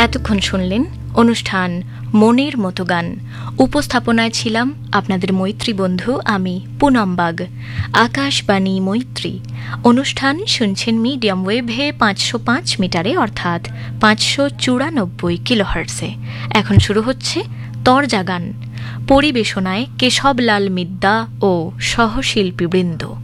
এতক্ষণ শুনলেন অনুষ্ঠান মনের মতো গান। উপস্থাপনায় ছিলাম আপনাদের মৈত্রী বন্ধু আমি পুনম বাগ। আকাশবাণী মৈত্রী অনুষ্ঠান শুনছেন মিডিয়াম ওয়েভে 505 মিটারে অর্থাৎ 594 কিলোহার্টসে। এখন শুরু হচ্ছে তরজা গান। পরিবেশনায় কেশবলাল মিদ্দা ও সহশিল্পীবৃন্দ।